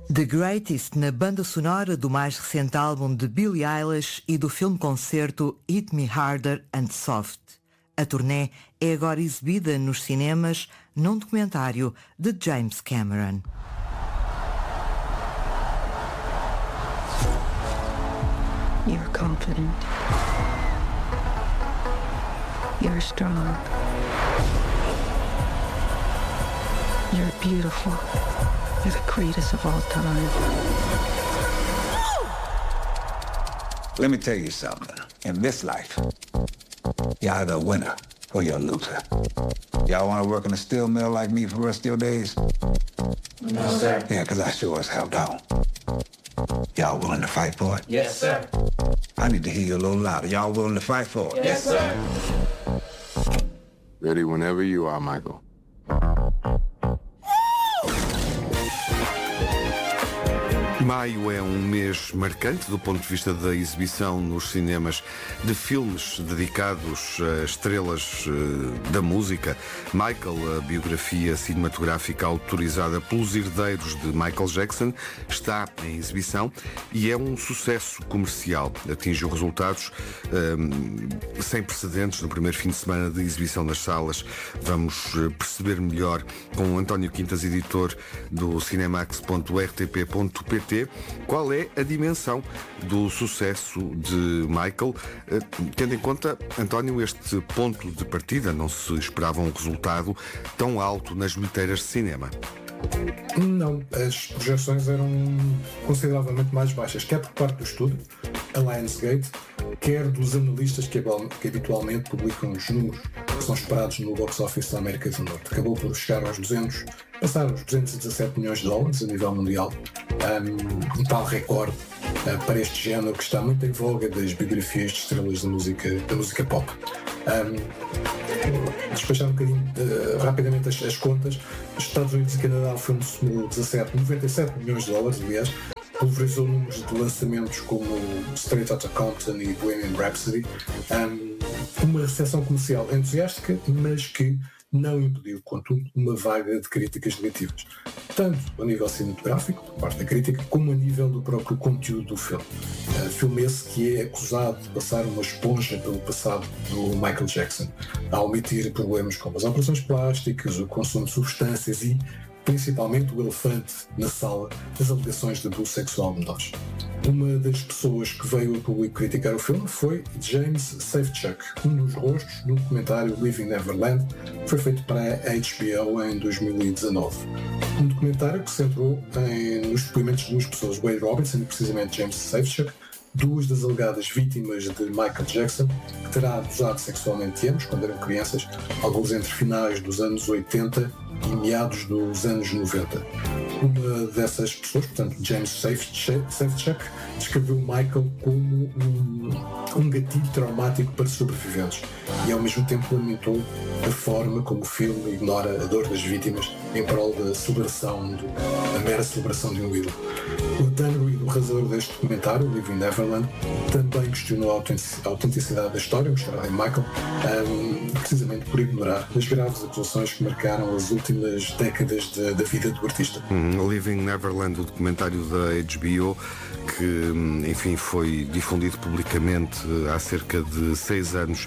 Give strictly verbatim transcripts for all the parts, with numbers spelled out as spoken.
The Greatest na banda sonora do mais recente álbum de Billie Eilish e do filme-concerto Hit Me Harder and Soft. A turnê é agora exibida nos cinemas num documentário de James Cameron. You're confident. You're strong. You're beautiful. You're the greatest of all time. Let me tell you something. In this life, you're either a winner or you're a loser. Y'all want to work in a steel mill like me for the rest of your days? No, sir. Yeah, because I sure as hell don't. Y'all willing to fight for it? Yes, sir. I need to hear you a little louder. Y'all willing to fight for it? Yes, sir. Ready whenever you are, Michael. Maio é um mês marcante do ponto de vista da exibição nos cinemas de filmes dedicados a estrelas uh, da música. Michael, a biografia cinematográfica autorizada pelos herdeiros de Michael Jackson, está em exibição e é um sucesso comercial. Atingiu resultados um, sem precedentes no primeiro fim de semana de exibição nas salas. Vamos uh, perceber melhor com António Quintas, editor do cinemax ponto r t p ponto p t, qual é a dimensão do sucesso de Michael, tendo em conta, António, este ponto de partida. Não se esperava um resultado tão alto nas bilheteiras de cinema. Não, as projeções eram consideravelmente mais baixas, quer por parte do estúdio, a Lionsgate, quer dos analistas que, que habitualmente publicam os números que são esperados no box office da América do Norte. Acabou por chegar aos duzentos, passar aos duzentos e dezassete milhões de dólares a nível mundial, um, um tal recorde uh, para este género que está muito em voga das biografias de estrelas da música, da música pop. Um, despachar um bocadinho uh, rapidamente as, as contas. Nos Estados Unidos e Canadá o filme somou noventa e sete milhões de dólares, aliás, pulverizou números de lançamentos como Straight Outta Compton e Bohemian Rhapsody. Um, uma recepção comercial entusiástica, mas que não impediu, contudo, uma vaga de críticas negativas, tanto a nível cinematográfico, por parte da crítica, como a nível do próprio conteúdo do filme. Uh, filme esse que é acusado de passar uma esponja pelo passado do Michael Jackson, a omitir problemas como as operações plásticas, o consumo de substâncias e, principalmente, o elefante na sala, as alegações de abuso sexual de menores. Uma das pessoas que veio a público criticar o filme foi James Safechuck, um dos rostos do documentário Living Neverland, que foi feito para a H B O em dois mil e dezanove. Um documentário que se centrou em, nos depoimentos de duas pessoas, Wade Robinson e precisamente James Safechuck, duas das alegadas vítimas de Michael Jackson, que terá abusado sexualmente de ambos quando eram crianças, alguns entre finais dos anos oitenta e meados dos anos noventa. Uma dessas pessoas, portanto James Safechuck, descreveu Michael como um, um gatilho traumático para sobreviventes e ao mesmo tempo lamentou a forma como o filme ignora a dor das vítimas em prol da celebração, do, da mera celebração de um ídolo. O Dan Reed, o realizador deste documentário, Living Neverland, também questionou a autenticidade da história mostrada em Michael, um, precisamente por ignorar as graves acusações que marcaram as últimas décadas de, da vida do artista. Hum, Living Neverland, o documentário da H B O, que, enfim, foi difundido publicamente há cerca de seis anos,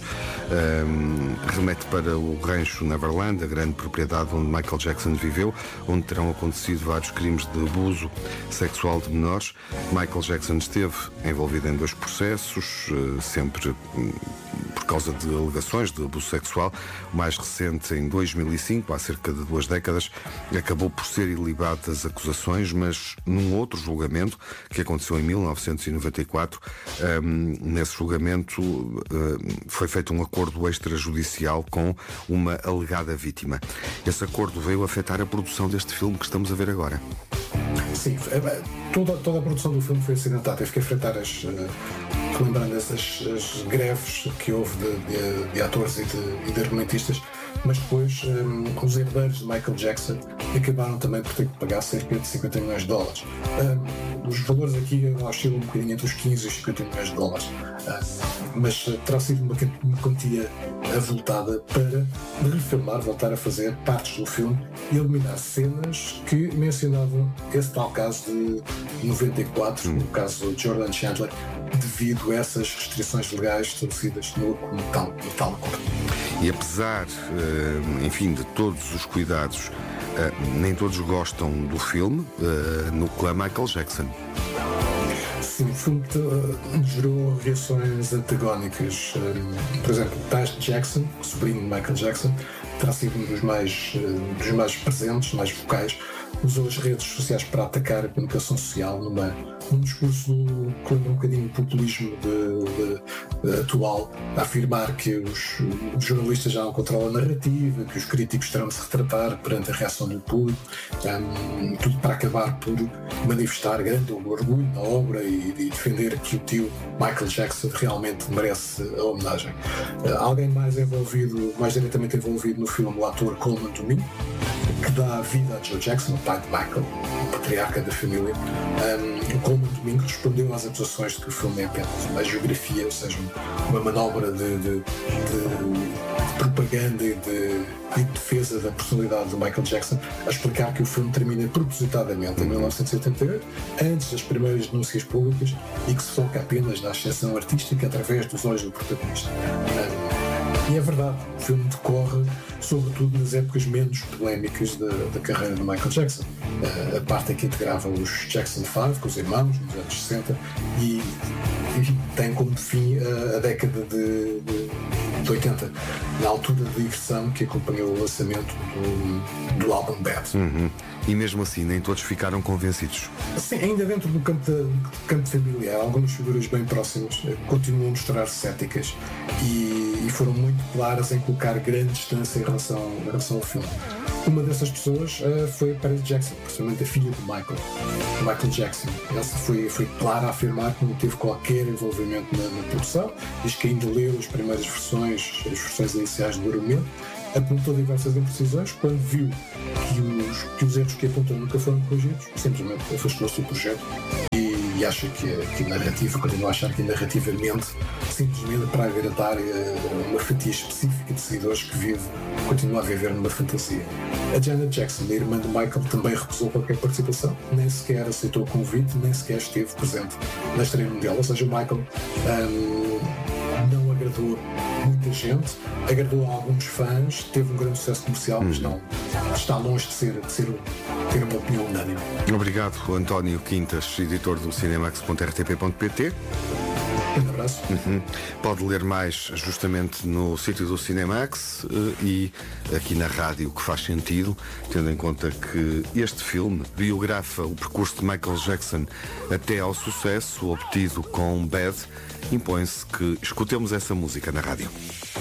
um, remete para o rancho Neverland, a grande propriedade onde Michael Jackson viveu, onde terão acontecido vários crimes de abuso sexual de menores. Michael Jackson esteve envolvido em dois processos, sempre por causa de alegações de abuso sexual. O mais recente, em dois mil e cinco, há cerca de duas décadas, acabou por ser ilibado das acusações, mas num outro julgamento que aconteceu em mil novecentos e noventa e quatro, um, nesse julgamento uh, foi feito um acordo extrajudicial com uma alegada vítima. Esse acordo veio afetar a produção deste filme que estamos a ver agora. Sim, toda, toda a produção do filme foi acidentada. Teve que enfrentar as, uh, lembrando essas as greves que houve de, de, de atores e de, e de argumentistas, mas depois um, os herdeiros de Michael Jackson acabaram também por ter que pagar cerca de cinquenta milhões de dólares. Um, os valores aqui oscilam um bocadinho entre os quinze e os cinquenta milhões de dólares, mas terá sido uma, uma quantia avultada para refilmar, voltar a fazer partes do filme e eliminar cenas que mencionavam esse tal caso de noventa e quatro, hum. o caso de Jordan Chandler, devido a essas restrições legais estabelecidas no, no, tal, no tal acordo. E apesar, enfim, de todos os cuidados, nem todos gostam do filme, nuclea Michael Jackson. Sim, o filme gerou reações antagónicas. Por exemplo, Taj Jackson, sobrinho de Michael Jackson, terá sido um dos mais, dos mais presentes, mais vocais, usou as redes sociais para atacar a comunicação social numa, num discurso que lembra um bocadinho o populismo de, de, de, atual, a afirmar que os, os jornalistas já não controlam a narrativa, que os críticos terão de se retratar perante a reação do público, um, tudo para acabar por manifestar grande orgulho na obra e, e defender que o tio Michael Jackson realmente merece a homenagem. Uh, alguém mais envolvido, mais diretamente envolvido no filme, o ator Coleman Domingo, que dá vida a Joe Jackson, o pai de Michael, o patriarca da família. Um, o Coleman Domingo respondeu às acusações de que o filme é apenas uma geografia, ou seja, uma manobra de, de, de, de propaganda e de, de defesa da personalidade de Michael Jackson, a explicar que o filme termina propositadamente em mil novecentos e oitenta e oito, antes das primeiras denúncias públicas, e que se foca apenas na ascensão artística através dos olhos do protagonista. Um, E é verdade, o filme decorre sobretudo nas épocas menos polémicas da, da carreira de Michael Jackson. Uh, a parte em que integrava os Jackson cinco, com os irmãos, nos anos sessenta, e, e tem como fim a, a década de, de, de oitenta, na altura de digressão que acompanhou o lançamento do, do álbum Bad. Uhum. E mesmo assim, nem todos ficaram convencidos. Sim, ainda dentro do campo, de, do campo familiar, algumas figuras bem próximas continuam a mostrar-se céticas e, e foram muito claras em colocar grande distância em relação, em relação ao filme. Uma dessas pessoas uh, foi a Paris Jackson, precisamente a filha de Michael, Michael Jackson. Essa foi, foi clara a afirmar que não teve qualquer envolvimento na, na produção, diz que ainda leu as primeiras versões, as versões iniciais do argumento, apontou diversas imprecisões. Quando viu que os, que os erros que apontou nunca foram corrigidos, simplesmente afastou-se do projeto e, e acha que, que a narrativa, continua a achar que narrativamente, simplesmente para agradar uma fatia específica de seguidores que vive, continua a viver numa fantasia. A Janet Jackson, a irmã de Michael, também recusou qualquer participação, nem sequer aceitou o convite, nem sequer esteve presente na estreia mundial. Ou seja, o Michael um, não agradou muita gente, agradou a alguns fãs, teve um grande sucesso comercial, mas não está longe de ser, de ser ter uma opinião unânime. Obrigado, António Quintas, editor do cinemax ponto r t p ponto p t. Um abraço. Uhum. Pode ler mais justamente no sítio do Cinemax uh, e aqui na rádio, que faz sentido, tendo em conta que este filme biografa o percurso de Michael Jackson até ao sucesso obtido com Bad. Impõe-se que escutemos essa música na rádio.